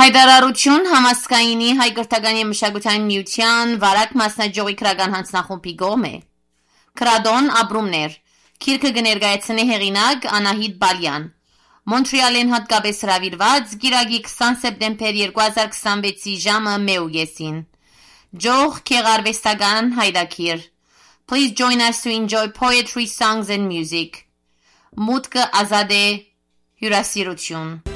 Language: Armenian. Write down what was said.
Հայտարարություն համասկայինի հայ կրթական և մշակութային միության վարակ մասնաճյուղի քրական հանձնախումբի կողմ է։ Քրադոն ապրումներ Քիրքը կներկայացնի հեղինակ Անահիտ Բալյան Մոնտրեալին հատկապես հրավիրված Կիրակի 20 սեպտեմբեր 2026-ի ժամը 1:30 Ջող քեղարվեստական հայտակիր Please join us to enjoy poetry, songs and music Մուտքը ազատ է հյուրասիրություն